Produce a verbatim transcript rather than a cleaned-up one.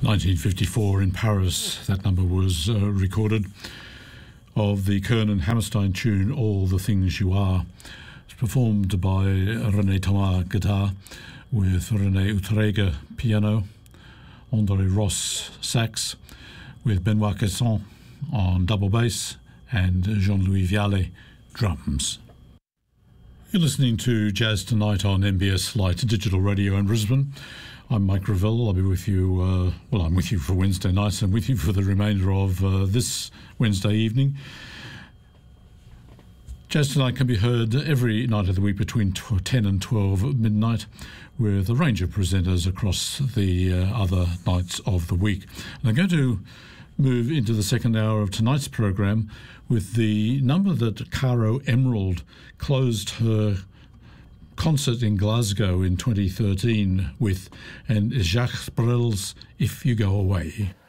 nineteen fifty-four in Paris, that number was uh, recorded, of the Kern and Hammerstein tune All the Things You Are. It's performed by René Thomas guitar, with René Outreger piano, André Ross sax, with Benoit Casson on double bass, and Jean-Louis Viallet drums. You're listening to Jazz Tonight on M B S Lite Digital Radio in Brisbane. I'm Mike Revell. I'll be with you, uh, well, I'm with you for Wednesday nights and with you for the remainder of uh, this Wednesday evening. Jazz Tonight can be heard every night of the week between ten and twelve midnight, with a range of presenters across the uh, other nights of the week. And I'm going to move into the second hour of tonight's program with the number that Caro Emerald closed her concert in Glasgow in twenty thirteen with, and Jacques Brel's If You Go Away.